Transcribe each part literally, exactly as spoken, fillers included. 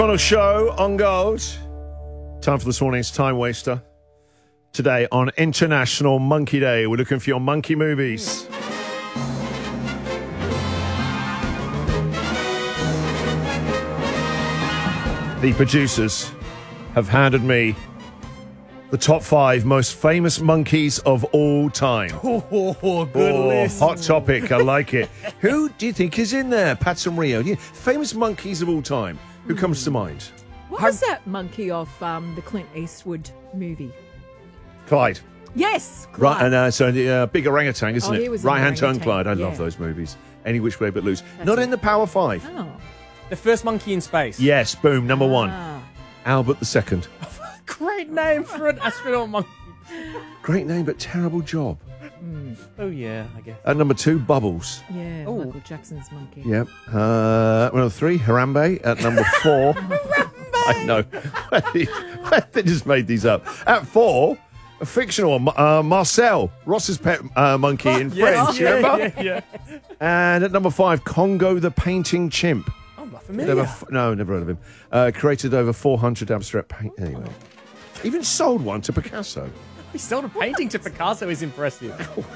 On a show on Gold. Time for this morning's Time Waster. Today on International Monkey Day, we're looking for your monkey movies. The producers have handed me the top five most famous monkeys of all time. Oh, good Oh, list. hot topic. I like it. Who do you think is in there? Pat and Rio. Yeah, famous monkeys of all time. Who comes to mind? What was that monkey of um, the Clint Eastwood movie? Clyde. Yes, Right, Clyde. and uh, so the uh, big orangutan, isn't Oh, he it? was in Right hand turn Orangutan, Clyde. I yeah. love those movies. Any which way but loose. That's Not it. in the Power Five. Oh. The first monkey in space. Yes, boom, number one. Ah. Albert the Second. Great name for an astronaut monkey. Great name, but terrible job. Oh, yeah, I guess. At number two, Bubbles. Yeah, Oh. Michael Jackson's monkey. Yep. Uh, number three, Harambe. At number four. I know. They just made these up. At four, a fictional one, uh, Marcel, Ross's pet uh, monkey in Friends. You yeah, remember? yeah, yeah. And at number five, Congo the painting chimp. I'm not familiar. Never, f- no, never heard of him. Uh, created over four hundred abstract paint. Anyway, even sold one to Picasso. He sold a painting to Picasso is impressive.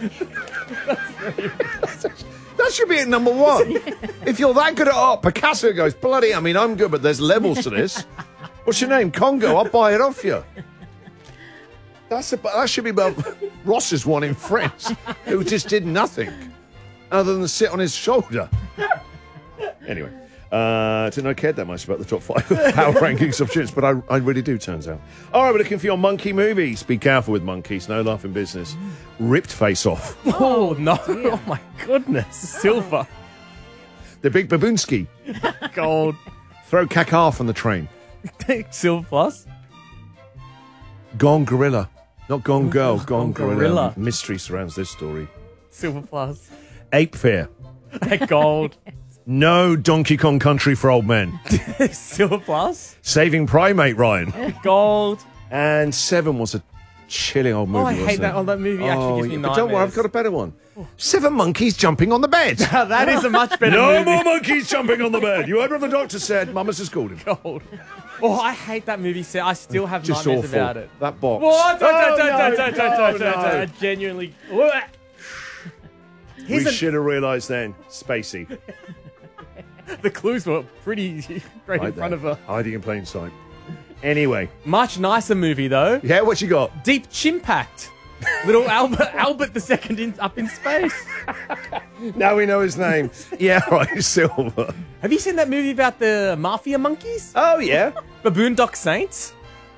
That should be at number one. If you're that good at art, Picasso goes, bloody, I mean, I'm good, but there's levels to this. What's your name? Congo. I'll buy it off you. That's a, that should be about Ross's one in Friends, who just did nothing other than sit on his shoulder. Anyway, uh, I didn't know I cared that much about the top five power rankings of chimps, but I, I really do, turns out. All right, we're looking for your monkey movies. Be careful with monkeys. No laughing business. Ripped face off. Oh, no. Oh, my goodness. Silver. The Big Baboonski. Gold. Throw caca from the train. Silver plus. Gone Gorilla. Not Gone Girl, Gone, Gone gorilla. Gorilla. Mystery surrounds this story. Silver plus. Ape Fear. Gold. No Donkey Kong Country for old men. Silver plus. Saving Primate Ryan. Gold. And Seven was a chilling old movie, Oh, I wasn't hate that. it? Oh, that movie actually gives me but don't worry, nightmares. I've got a better one. Seven monkeys jumping on the bed. That is a much better No movie. more monkeys jumping on the bed. You heard what the doctor said. Mama's just called him. Gold. Oh, I hate that movie. So I still have Just nightmares awful. about it. That box. What? Oh, Don't, don't, no, don't, don't, don't, no, don't, don't, no. I genuinely. We Here's a- should have realised then. Spacey. The clues were pretty right in Right front there. of her. Hiding in plain sight. Anyway. Much nicer movie though. Yeah, what you got? Deep Chimpact. Little Albert Albert the Second in, up in space. Now we know his name. Yeah, right, Silver. Have you seen that movie about the mafia monkeys? Oh, yeah. Baboon Dock Saints.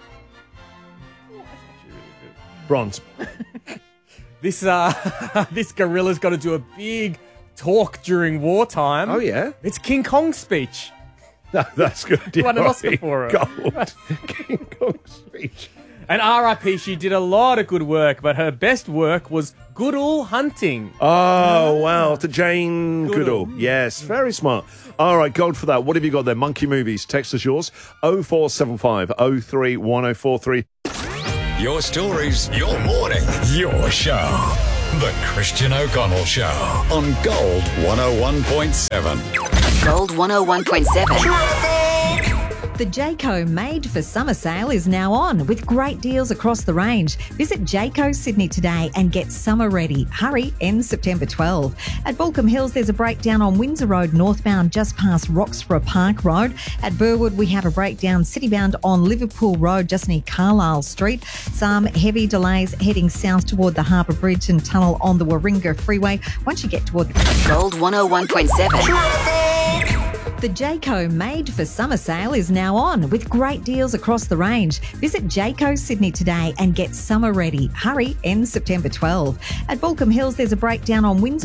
Bronze. This uh, this gorilla's got to do a big talk during wartime. Oh, yeah. It's King Kong's speech. No, that's good. Yeah, Won an right. Oscar for it. Gold. King Kong speech. And R I P, she did a lot of good work, but her best work was Goodall Hunting. Oh, wow. To Jane Goodall. Goodall. Yes, very smart. All right, gold for that. What have you got there? Monkey movies. Text us yours. oh four seven five oh three one oh four three. Your stories, your morning, your show. The Christian O'Connell Show on Gold one oh one point seven. Gold one oh one point seven. The Jayco Made for Summer sale is now on with great deals across the range. Visit Jayco Sydney today and get summer ready. Hurry, ends September twelfth. At Baulkham Hills, there's a breakdown on Windsor Road northbound just past Roxburgh Park Road. At Burwood, we have a breakdown citybound on Liverpool Road just near Carlisle Street. Some heavy delays heading south toward the Harbour Bridge and Tunnel on the Warringah Freeway. Once you get toward Gold one oh one point seven. The Jayco Made for Summer sale is now on with great deals across the range. Visit Jayco Sydney today and get summer ready. Hurry, ends September twelfth. At Baulkham Hills, there's a breakdown on Windsor